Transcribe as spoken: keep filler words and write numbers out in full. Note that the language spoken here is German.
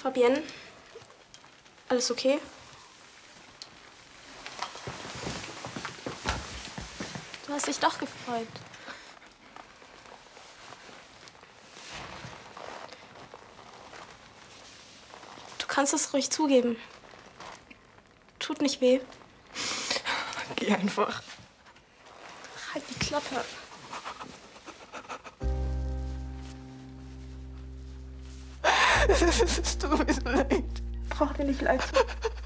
Fabienne, alles okay? Du hast dich doch gefreut. Du kannst es ruhig zugeben. Tut nicht weh. Geh einfach. Halt die Klappe. Es tut mir so leid. Braucht mir nicht leid zu.